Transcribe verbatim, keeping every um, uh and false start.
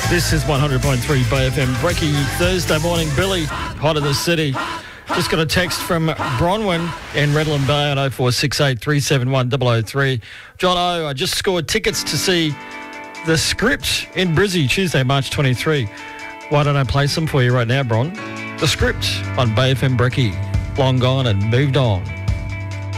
This is one hundred point three Bay F M. Breaky Thursday morning. Billy, hot in the city. Just got a text from Bronwyn in Redland Bay on oh four six eight, three seven one, double oh three. John O, I just scored tickets to see The Script in Brizzy, Tuesday, March twenty-third. Why don't I play some for you right now, Bron? The Script on Bay F M Breaky. Long gone and moved on.